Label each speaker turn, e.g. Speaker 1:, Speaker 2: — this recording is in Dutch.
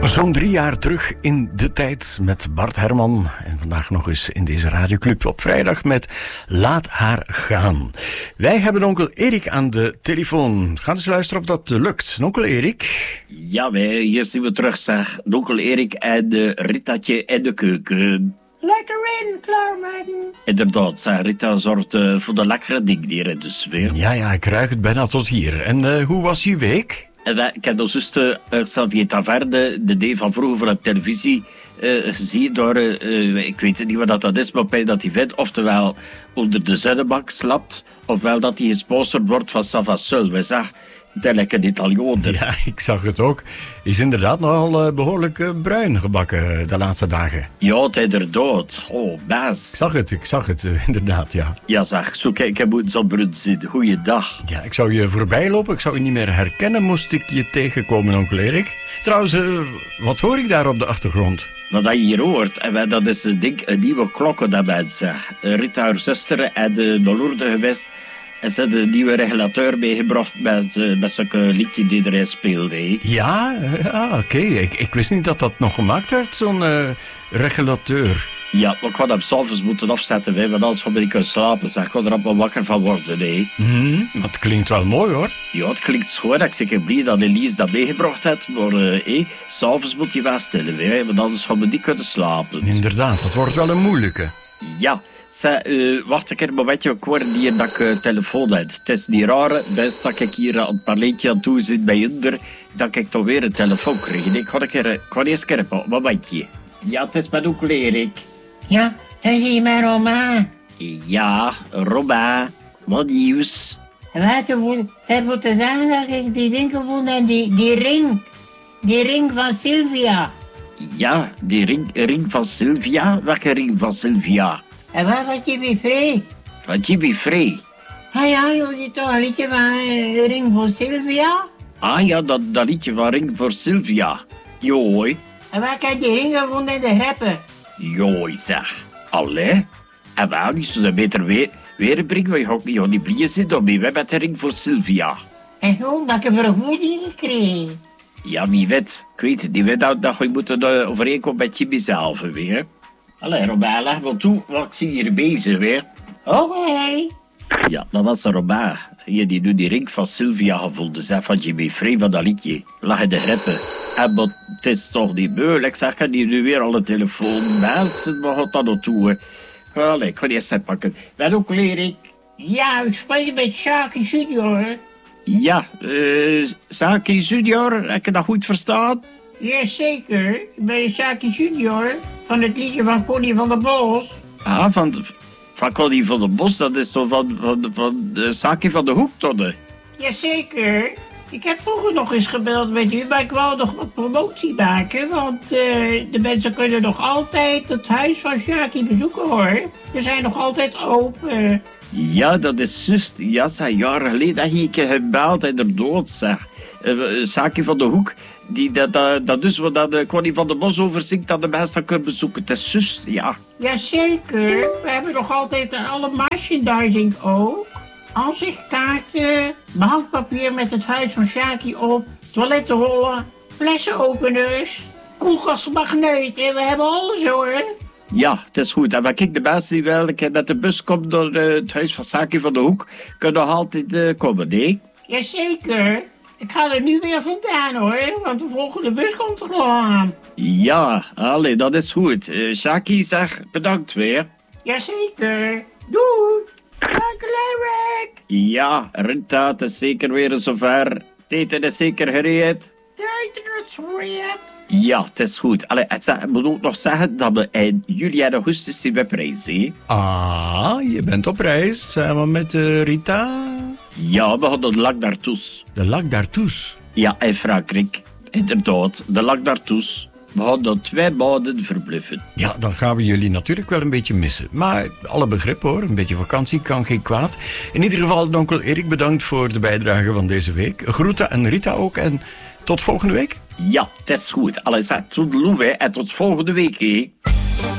Speaker 1: Zo'n 3 jaar terug in de tijd met Bart Herman. En vandaag nog eens in deze radioclub op vrijdag met Laat haar gaan. Wij hebben onkel Erik aan de telefoon. Ga eens luisteren of dat lukt. Onkel Erik?
Speaker 2: Ja, hier zien we terug, zeg. Onkel Erik en de Rittatje in de keuken.
Speaker 3: Lekker in, klaarmaken.
Speaker 2: Inderdaad, zeg. Rita zorgt voor de lekkere dingen hier dus weer.
Speaker 1: Ja, ik ruik het bijna tot hier. En hoe was je week?
Speaker 2: Ik heb de zuster Xavier Taverne, de D van vroeger op televisie, gezien door, ik weet niet wat dat is, maar bij dat hij vindt, oftewel onder de zuidenbank slapt, ofwel dat hij gesponsord wordt van Savasul. We zeggen, dat lijkt een Italiaan.
Speaker 1: Ja, ik zag het ook. Is inderdaad nogal behoorlijk bruin gebakken de laatste dagen.
Speaker 2: Ja, het is er dood. Oh, baas.
Speaker 1: Ik zag het inderdaad, ja.
Speaker 2: Ja, zeg, zo kijk, ik moet zo bruin zitten. Goeiedag.
Speaker 1: Ja, ik zou je voorbij lopen, ik zou je niet meer herkennen, moest ik je tegenkomen, onkel Erik. Trouwens, wat hoor ik daar op de achtergrond?
Speaker 2: Wat je hier hoort, en dat is een nieuwe klokken dat mensen. Rita, haar zuster, en de Lourdes geweest. En ze hebben een nieuwe regulateur meegebracht met zo'n liedje die erin speelde. He.
Speaker 1: Ja, oké. Ik wist niet dat dat nog gemaakt werd, zo'n regulateur.
Speaker 2: Ja, maar ik had hem s'avonds moeten afzetten, want anders had ik niet kunnen slapen. Zeg. Ik kon er allemaal wakker van worden.
Speaker 1: Maar het klinkt wel mooi, hoor.
Speaker 2: Ja, het klinkt schoon. Ik zeg blij dat Elise dat meegebracht heeft. Maar s'avonds moet je wel stillen, want anders had ik niet kunnen slapen.
Speaker 1: Inderdaad, dat wordt wel een moeilijke.
Speaker 2: Ja. Wacht een momentje, ik hoor hier dat ik telefoon heb. Het is niet raar, best dat ik hier een paar leedje aan toe zit bij Inder, dat ik toch weer een telefoon krijg. Ik ga eerst een momentje. Ja, het is met onkel Erik.
Speaker 3: Ja, dat is hier met Roma.
Speaker 2: Ja, Roma, wat nieuws?
Speaker 3: Weet je, het moet te zeggen dat ik die ding gevonden heb, die ring. Die ring van Sylvia.
Speaker 2: Ja, die ring van Sylvia? Welke ring van Sylvia?
Speaker 3: En wat van Jimmy Frey?
Speaker 2: Van Jimmy Frey?
Speaker 3: Ah ja, je ziet toch een liedje van Ring voor Sylvia?
Speaker 2: Ah ja, dat liedje van Ring voor Sylvia. Jooi.
Speaker 3: En waar kan die ring gevonden in de greppen?
Speaker 2: Jooi zeg. Allee. En wel, niet zo beter weer brengen, want je gaat niet aan die blieën zitten om mee met de Ring voor Sylvia.
Speaker 3: En gewoon dat ik een vergoeding gekregen.
Speaker 2: Ja, wie weet. Ik weet het niet. Weet dat je moet overeenkomen met Jimmy zelf weer. Allee, Robin, leg maar toe, want ik zie hier bezig weer.
Speaker 3: Oké.
Speaker 2: Ja, dat was Robin. Die nu die ring van Sylvia gevonden, zeg, van Jimmy Frey van dat liedje. Lag in de greppen. En maar het is toch niet mogelijk, zeg, kan die nu weer al een telefoon. Mensen, maar gaat dat naartoe. Allee, ik ga die eens pakken. Met ook Erik.
Speaker 3: Ja, u spreekt met Shaki Junior.
Speaker 2: Ja, Saki Junior, heb je dat goed verstaan?
Speaker 3: Jazeker, ik ben Shaki Junior van het liedje van Connie van der Bos.
Speaker 2: Ah, van Connie van der Bos, dat is toch van Saki van de Hoek, toch?
Speaker 3: Jazeker. Ik heb vroeger nog eens gebeld met u, maar ik wou nog wat promotie maken, want de mensen kunnen nog altijd het huis van Shaki bezoeken, hoor. We zijn nog altijd open.
Speaker 2: Ja, dat is juist. Ja, zeg, jaren geleden heb ik gebeld en er dood, zeg. Saki van de Hoek, die dat dus wat Connie van der Bos overzingt, dat de mensen kunnen bezoeken. Het is juist, ja.
Speaker 3: Jazeker. We hebben nog altijd alle merchandising ook. Aanzichtkaarten, behoudpapier met het huis van Shaki op, toilettenrollen, flessenopeners, koelkastmagneten. We hebben alles, hoor.
Speaker 2: Ja, het is goed. En wat ik de mensen die wel met de bus komt door het huis van Saki van de Hoek, kunnen nog altijd komen, nee?
Speaker 3: Jazeker. Ik ga er nu weer vandaan, hoor, want de volgende bus komt er al aan.
Speaker 2: Ja, allee, dat is goed. Shaki, zeg, bedankt weer.
Speaker 3: Jazeker. Doei. Lekker.
Speaker 2: Ja, Rita, het is zeker weer zover. Teten is zeker gereed. Ja, het is goed. Allee, ik moet ook nog zeggen dat we in juli en augustus zien op reis, hè?
Speaker 1: Ah, je bent op reis samen met Rita?
Speaker 2: Ja, we hadden de Lac d'Artus.
Speaker 1: De Lac d'Artus?
Speaker 2: Ja, in Frankrijk. Inderdaad, de Lac d'Artus. We hadden 2 maanden verbluffen.
Speaker 1: Ja, dan gaan we jullie natuurlijk wel een beetje missen. Maar alle begrip, hoor. Een beetje vakantie kan geen kwaad. In ieder geval, onkel Erik, bedankt voor de bijdrage van deze week. Groeten en Rita ook. En tot volgende week.
Speaker 2: Ja, het is goed. Allee, zeg, toedeloe, en tot volgende week, hè.